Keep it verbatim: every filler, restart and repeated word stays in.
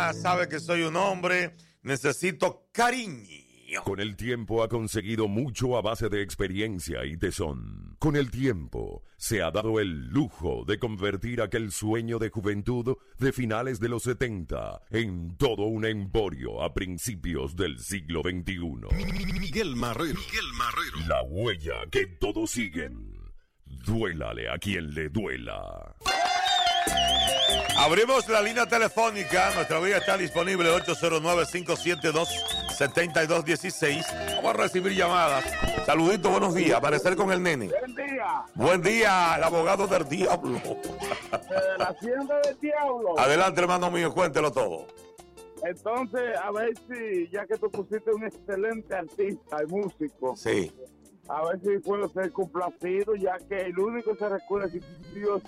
Sabe que soy un hombre, necesito cariño. Con el tiempo ha conseguido mucho a base de experiencia y tesón. Con el tiempo se ha dado el lujo de convertir aquel sueño de juventud de finales de los setenta en todo un emporio a principios del siglo veintiuno. Miguel Marrero. Miguel Marrero. La huella que todos siguen. Duélale a quien le duela. Abrimos la línea telefónica. Nuestra vía está disponible ocho cero nueve, cinco siete dos, siete dos uno seis. Vamos a recibir llamadas. Saludito, buenos días. Aparecer con el nene. Buen día. Buen día, el abogado del diablo. De la hacienda del diablo. Adelante, hermano mío, cuéntelo todo. Entonces, a ver si, ya que tú pusiste un excelente artista y músico, Sí. a ver si puedo ser complacido, ya que el único que se recuerda que Dios